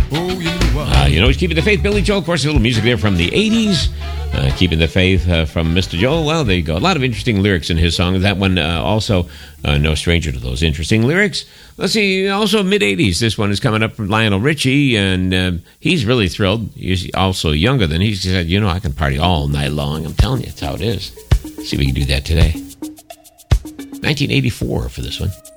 He's Keeping the Faith. Billy Joel, of course, a little music there from the 80s. Keeping the Faith from Mr. Joel. Well, there you go. A lot of interesting lyrics in his song. That one also no stranger to those interesting lyrics. Let's see, also mid-80s. This one is coming up from Lionel Richie, and he's really thrilled. He's also younger than he said, I can party all night long. I'm telling you, that's how it is. See if we can do that today. 1984 for this one.